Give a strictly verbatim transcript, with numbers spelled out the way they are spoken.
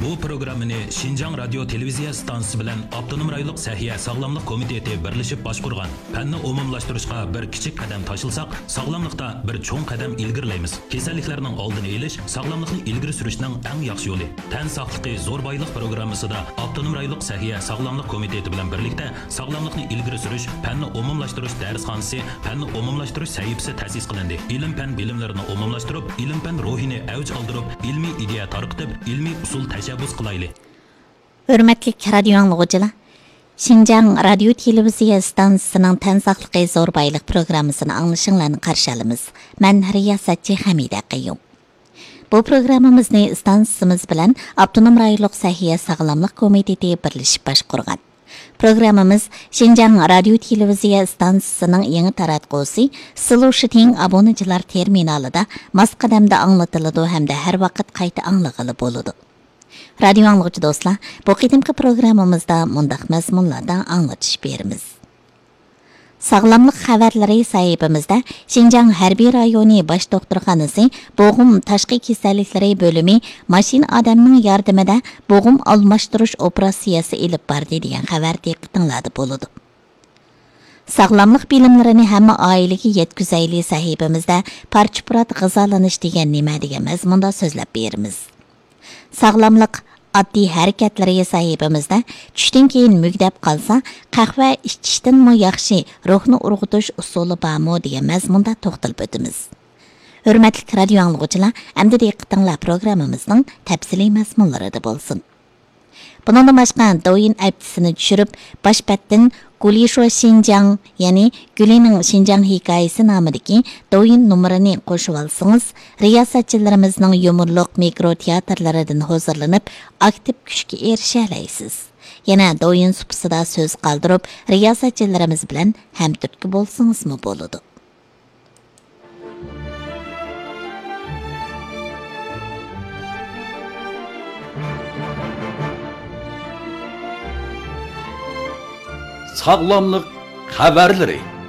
Bu programmani Şinjan Radio Televiziya stansiyasi bilan Avtonom rayonluq Sahiya Sog'lomlik komiteti birlashib boshqurgan. Fanni umumlashtirishga bir kichik qadam tashilsak, sog'lomlikda bir cho'ng qadam ilgirlaymiz. Kasalliklarning oldini olish, sog'lomlikni ilgari surishning eng yaxshi yo'li. Tan sog'ligi zo'r boylik programmasida Avtonom rayonluq Sahiya Sog'lomlik komiteti bilan birlikda sog'lomlikni ilgari surish, fanni umumlashtirish darsxonasi, fanni umumlashtirish sahifasi ta'sis qilindi. Ilm fan bilimlarini umumlashtirib, ilm fan ruhini avj oldirib, ilmiy ideya tarqitib, ilmiy usul tashabbus qilayli. Hurmatli radio anglovchilar, Şinjan Radio Televiziya stansiyasining tan sog'ligi zo'r boylik programmasini anglashinglarni qarshi olamiz. Men riyosatchi Hamida Qayyum. Bu programmamizni stansiyamiz bilan Avtonom rayonluq Sahiya Sog'lomlik komiteti birlashib boshqurgan. Programmamiz Şinjan Radio Televiziya stansiyasining yangi taratqusi Solution obunachilar terminalida mos qadamda anglatiladi hamda har vaqt qayta anglag'ili bo'ladi. Radio anglovchi do'stlar, bu qadimgi programmamizda mundaq mazmunlarda anglatish beramiz. Sog'lomlik xabarlari sahifamizda Şinjan harbiy rayoni bosh doktorxonasi bo'g'im tashqi kasalliklari bo'limi mashin odamning yordamida bo'g'im almashtirish operatsiyasi ilib bordi degan xabar diqqatingizda bo'ladi. Sog'lomlik bilimlarini hamma oilaga yetkazayli sahifamizda parcha-purat g'izolanish degan nima degan mazmunda so'zlab beramiz. Sog'lomlik oddiy harakatlari sahifamizda tushdan keyin mugdab qolsa, qahva ichishdan mo yaxshi ruhni urg'utish usuli bormi degan mazmunda to'xtalib o'tamiz. Hurmatli radio anglovchilar, endi diqqatinglar programmamizning tafsiliy mazmunlarida bo'lsin. Bundan boshqa doyin aptisini tushirib, boshpatdan Gulisho Şinjan, ya'ni Gulining Şinjan hikoyasi nomidagi doyin nomerini qo'shib olsangiz, riyosatchilarimizning yumorliq mikro teatrlaridan hozirlanib, aktiv kuchga erisha olasiz. Yana doyin supsida so'z qoldirib, riyosatchilarimiz bilan hamturtki bo'lsangizmi bo'ladi. Sağlamlık haberleri.